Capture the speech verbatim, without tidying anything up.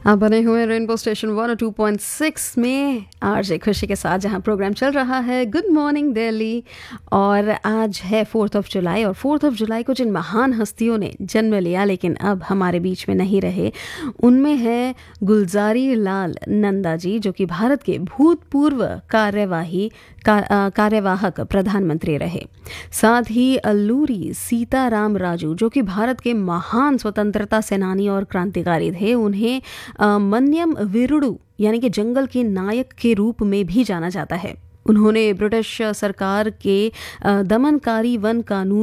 आप बने हुए rainbow station one O two point six में आरजे खुशी के साथ, जहां प्रोग्राम चल रहा है गुड मॉर्निंग दिल्ली। और आज है फोर्थ ऑफ जुलाई, और फोर्थ ऑफ जुलाई को जिन महान हस्तियों ने जन्म लिया लेकिन अब हमारे बीच में नहीं रहे, उनमें है गुलजारी लाल नंदा जी, जो कि भारत के भूतपूर्व कार्यवाही का, कार्यवाहक प्रधानमंत्री रहे। साथ ही अल्लूरी सीताराम राजू, जो कि भारत के महान स्वतंत्रता सेनानी और क्रांतिकारी थे। उन्हें अ, मन्यम वीरुडु यानी कि जंगल के नायक के रूप में भी जाना जाता है। उन्होंने ब्रिटिश सरकार के अ, दमनकारी वन कानून